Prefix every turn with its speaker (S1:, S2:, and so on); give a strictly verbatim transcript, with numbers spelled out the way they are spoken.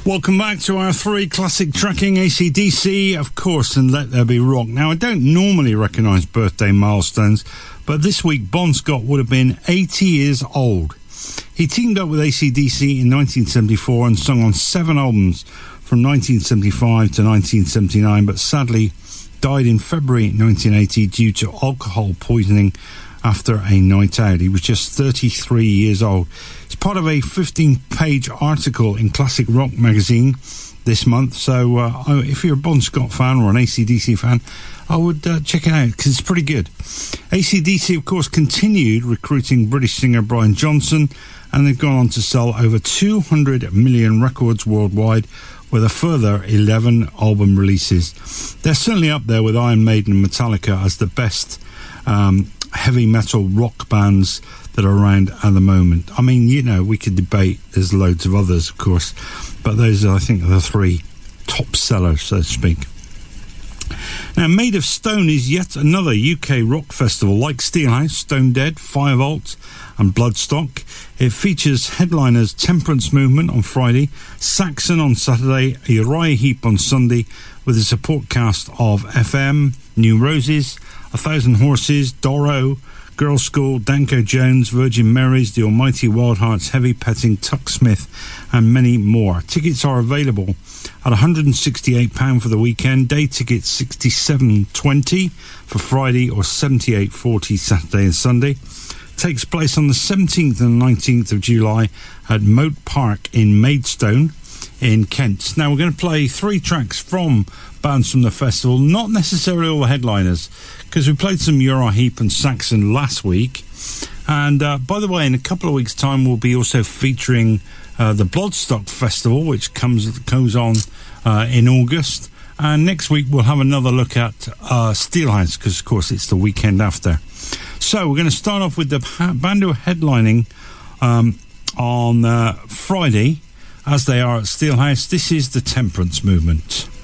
S1: Welcome back to our three classic tracking, A C D C, of course, and Let There Be Rock. Now, I don't normally recognise birthday milestones, but this week Bon Scott would have been eighty years old. He teamed up with A C D C in nineteen seventy-four and sung on seven albums from nineteen seventy-five to nineteen seventy-nine, but sadly died in February nineteen eighty due to alcohol poisoning after a night out. He was just thirty-three years old. It's part of a fifteen-page article in Classic Rock magazine this month, so uh, if you're a Bon Scott fan or an A C D C fan, I would uh, check it out because it's pretty good. A C D C, of course, continued recruiting British singer Brian Johnson, and they've gone on to sell over two hundred million records worldwide with a further eleven album releases. They're certainly up there with Iron Maiden and Metallica as the best um, heavy metal rock bands that are around at the moment. I mean, you know, we could debate, there's loads of others, of course, but those are, I think, are the three top sellers, so to speak. Now, Made of Stone is yet another U K rock festival like Steelhouse, Stone Dead, Firevault and Bloodstock. It features headliners Temperance Movement on Friday, Saxon on Saturday, Uriah Heep on Sunday, with a support cast of F M, New Roses, A Thousand Horses, Doro, Girl School, Danko Jones, Virgin Marys, The Almighty Wild Hearts, Heavy Petting, Tuck Smith, and many more. Tickets are available at one hundred sixty-eight pounds for the weekend, day tickets sixty-seven pounds twenty for Friday or seventy-eight pounds forty Saturday and Sunday. Takes place on the seventeenth and nineteenth of July at Moat Park in Maidstone in Kent. Now we're going to play three tracks from bands from the festival, not necessarily all the headliners, because we played some Uriah Heep and Saxon last week. And uh, by the way, in a couple of weeks' time, we'll be also featuring uh, the Bloodstock Festival, which comes goes on uh, in August. And next week, we'll have another look at uh, Steelhouse, because, of course, it's the weekend after. So we're going to start off with the band who are headlining um, on uh, Friday, as they are at Steelhouse. This is the Temperance Movement.